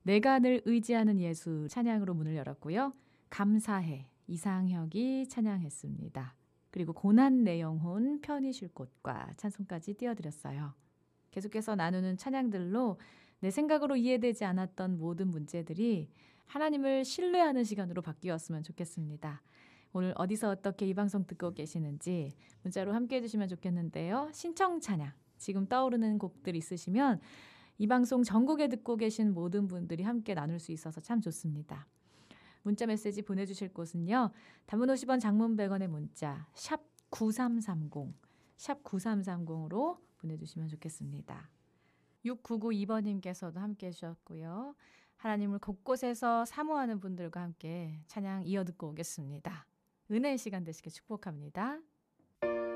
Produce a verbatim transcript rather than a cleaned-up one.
내가 늘 의지하는 예수 찬양으로 문을 열었고요. 감사해 이상혁이 찬양했습니다. 그리고 고난 내 영혼 편히 쉴 곳과 찬송까지 띄워드렸어요. 계속해서 나누는 찬양들로 내 생각으로 이해되지 않았던 모든 문제들이 하나님을 신뢰하는 시간으로 바뀌었으면 좋겠습니다. 오늘 어디서 어떻게 이 방송 듣고 계시는지 문자로 함께 해주시면 좋겠는데요. 신청 찬양, 지금 떠오르는 곡들 있으시면 이 방송 전국에 듣고 계신 모든 분들이 함께 나눌 수 있어서 참 좋습니다. 문자 메시지 보내주실 곳은요. 단문 오십 원, 장문 백 원의 문자 샵 구삼삼공, 샵 구삼삼공으로 보내주시면 좋겠습니다. 육구구이 번님께서도 함께 해주셨고요. 하나님을 곳곳에서 사모하는 분들과 함께 찬양 이어 듣고 오겠습니다. 은혜의 시간 되시길 축복합니다.